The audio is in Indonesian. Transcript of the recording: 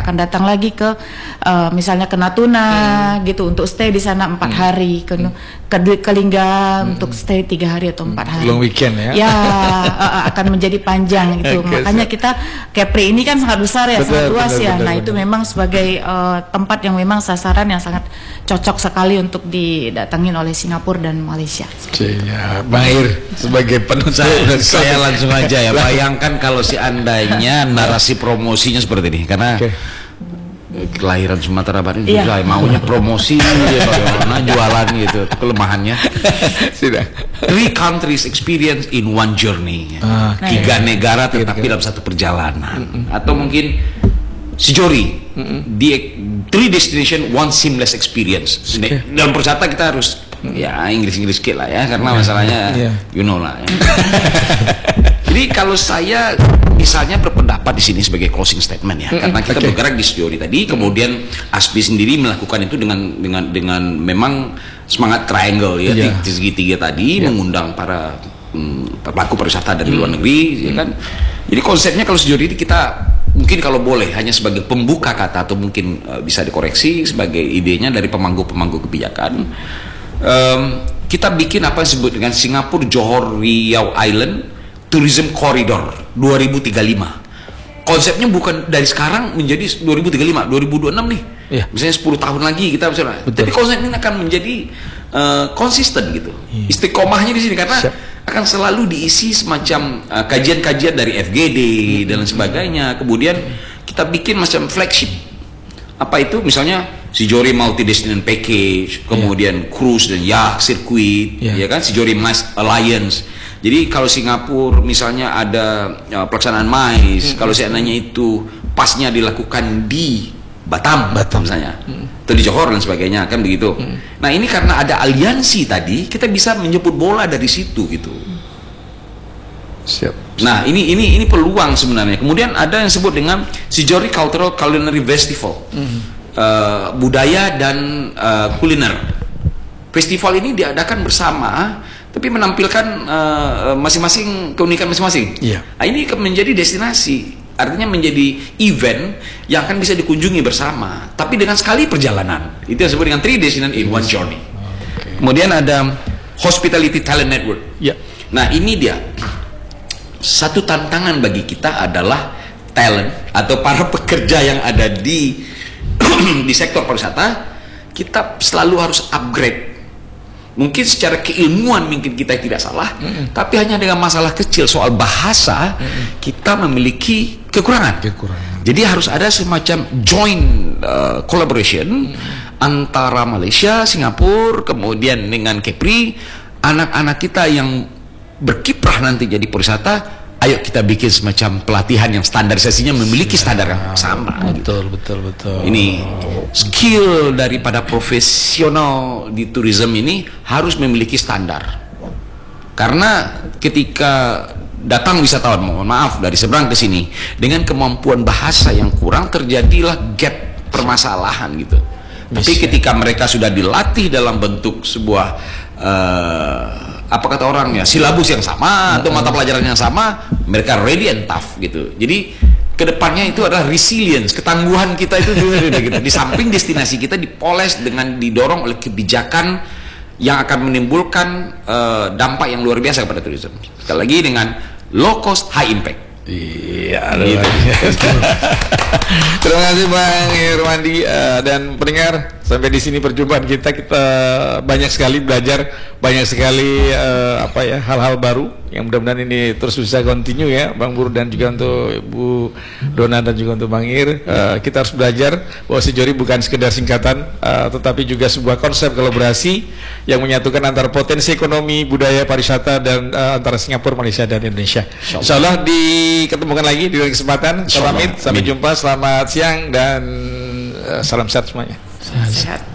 akan datang lagi ke misalnya ke Natuna gitu untuk stay di sana 4 hari, ke Lingga untuk stay 3 hari atau 4 hari. Long weekend ya? Ya, akan menjadi panjang gitu. Makanya kita Kepri ini kan sangat besar ya, sangat luas ya. Nah itu memang sebagai tempat yang memang sasaran yang sangat cocok sekali untuk didatangin oleh Singapura dan Malaysia. Ya, Bang Ir sebagai penutup saya langsung aja ya. Bayangkan kalau seandainya narasi promosinya seperti ini, karena kelahiran Sumatera Barat ini susah, maunya promosi bagaimana jualan gitu, kelemahannya. Sudah. 3 countries experience in one journey. 3 negara tetapi dalam satu perjalanan. Atau mungkin Sijori, di 3 destination one seamless experience. Dalam perwisata kita harus ya Inggris lah ya, karena masalahnya you know lah ya. Jadi kalau saya misalnya berpendapat di sini sebagai closing statement ya, karena kita bergerak di Sijori tadi, kemudian ASBI sendiri melakukan itu dengan memang semangat triangle ya, segitiga tadi, mengundang para pelaku pariwisata dari luar negeri, ya kan. Jadi konsepnya kalau Sijori ini kita mungkin kalau boleh hanya sebagai pembuka kata, atau mungkin bisa dikoreksi sebagai idenya dari pemangku kebijakan. Kita bikin apa yang disebut dengan Singapura Johor Riau Island Tourism Corridor 2035. Konsepnya bukan dari sekarang menjadi 2035, 2026 nih. Misalnya 10 tahun lagi kita bisa. Tapi konsep ini akan menjadi konsisten gitu. Istiqomahnya di sini karena akan selalu diisi semacam kajian-kajian dari FGD dan lain sebagainya. Kemudian kita bikin macam flagship. Apa itu? Misalnya Sijori Multi Destination Package, kemudian cruise dan yacht circuit, ya kan? Sijori Mass Alliance. Jadi kalau Singapura misalnya ada pelaksanaan MICE, kalau seandainya itu pasnya dilakukan di Batam misalnya, atau di Johor dan sebagainya, kan begitu. Nah ini karena ada aliansi tadi, kita bisa menjemput bola dari situ gitu. Nah ini peluang sebenarnya. Kemudian ada yang disebut dengan Sijori Cultural Culinary Festival, budaya dan kuliner. Festival ini diadakan bersama, tapi menampilkan masing-masing keunikan masing-masing. Nah, ini menjadi destinasi, artinya menjadi event yang akan bisa dikunjungi bersama, tapi dengan sekali perjalanan. Itu yang disebut dengan 3 destination in one journey. Kemudian ada Hospitality Talent Network. Nah ini dia, satu tantangan bagi kita adalah talent atau para pekerja yang ada di di sektor pariwisata. Kita selalu harus upgrade. Mungkin secara keilmuan mungkin kita tidak salah, tapi hanya dengan masalah kecil soal bahasa kita memiliki kekurangan. Jadi harus ada semacam joint collaboration antara Malaysia, Singapura, kemudian dengan Kepri, anak-anak kita yang berkiprah nanti jadi pariwisata. Ayo kita bikin semacam pelatihan yang standarisasinya memiliki standar yang sama. Betul. Ini skill daripada profesional di tourism ini harus memiliki standar. Karena ketika datang wisatawan, mohon maaf, dari seberang ke sini dengan kemampuan bahasa yang kurang, terjadilah gap permasalahan gitu. Tapi ketika mereka sudah dilatih dalam bentuk sebuah apa kata orangnya, silabus yang sama atau mata pelajaran yang sama, mereka ready and tough gitu. Jadi kedepannya itu adalah resilience, ketangguhan kita itu juga gitu. Di samping destinasi kita dipoles dengan didorong oleh kebijakan yang akan menimbulkan dampak yang luar biasa kepada tourism. Sekali lagi dengan low cost high impact. Gitu. Terima kasih Bang Irwandi dan pendengar. Sampai di sini perjumpaan kita banyak sekali belajar, banyak sekali hal-hal baru yang mudah-mudahan ini terus bisa continue ya, Bang Bur, dan juga untuk Ibu Dona dan juga untuk Bang Ir. Kita harus belajar bahwa Sijori bukan sekedar singkatan, tetapi juga sebuah konsep kolaborasi yang menyatukan antara potensi ekonomi, budaya, pariwisata dan antara Singapura, Malaysia dan Indonesia. Insyaallah diketemukan lagi di lain kesempatan. Sampai jumpa, selamat siang dan salam sehat semuanya. Sehat.